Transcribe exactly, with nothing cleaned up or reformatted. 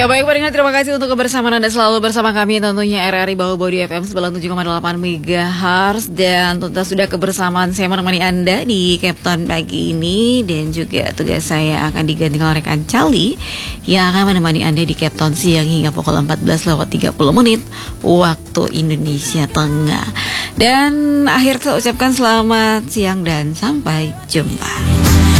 Ya baik pendengar, terima kasih untuk kebersamaan Anda selalu bersama kami tentunya R R I Bawah Bodi F M sembilan puluh tujuh koma delapan megahertz. Dan tentu sudah kebersamaan saya menemani Anda di Captain pagi ini. Dan juga tugas saya akan diganti oleh rekan Cali yang akan menemani Anda di Captain siang hingga pukul empat belas lewat tiga puluh menit waktu Indonesia Tengah. Dan akhir saya ucapkan selamat siang dan sampai jumpa.